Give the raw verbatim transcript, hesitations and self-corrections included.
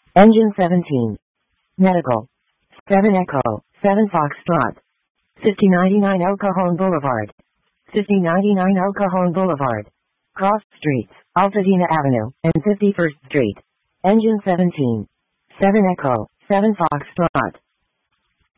Engine seventeen. Medical. seven Echo, seven Foxtrot. fifty ninety-nine El Cajon Boulevard. fifty ninety-nine El Cajon Boulevard. Cross Streets, Altadena Avenue, and fifty-first Street. Engine seventeen. seven Echo, seven Foxtrot.